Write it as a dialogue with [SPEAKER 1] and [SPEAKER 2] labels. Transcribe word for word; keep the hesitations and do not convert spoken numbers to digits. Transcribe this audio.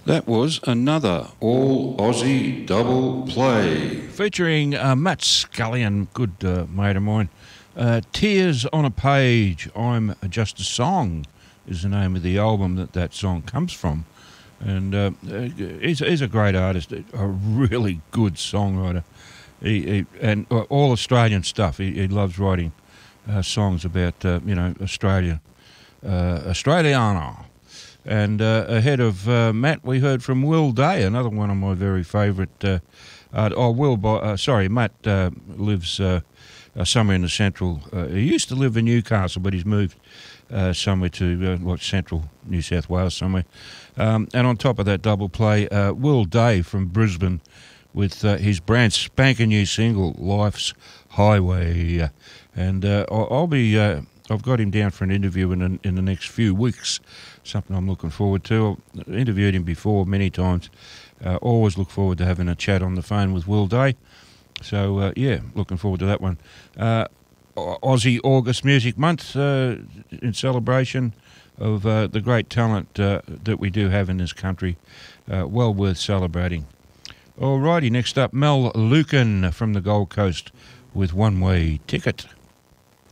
[SPEAKER 1] That was another all Aussie double play.
[SPEAKER 2] Featuring uh, Matt Scullion, good uh, mate of mine. Uh, Tears on a Page, I'm Just a Song is the name of the album that that song comes from. And uh, he's, he's a great artist, a really good songwriter. He, he, and all Australian stuff. He, he loves writing uh, songs about, uh, you know, Australia, uh, Australiana. And uh, ahead of uh, Matt, we heard from Will Day, another one of my very favourite. Uh, uh, oh, Will, uh, sorry, Matt uh, lives uh, uh, somewhere in the central. Uh, he used to live in Newcastle, but he's moved uh, somewhere to uh, what central New South Wales somewhere. Um, and on top of that double play, uh, Will Day from Brisbane with uh, his brand spanking new single, Life's Highway. And uh, I'll, I'll be. Uh, I've got him down for an interview in the, in the next few weeks, something I'm looking forward to. I've interviewed him before many times. Uh, always look forward to having a chat on the phone with Will Day. So, uh, yeah, looking forward to that one. Uh, Aussie August Music Month uh, in celebration of uh, the great talent uh, that we do have in this country. Uh, well worth celebrating. Alrighty, next up, Mel Lucan from the Gold Coast with One Way Ticket.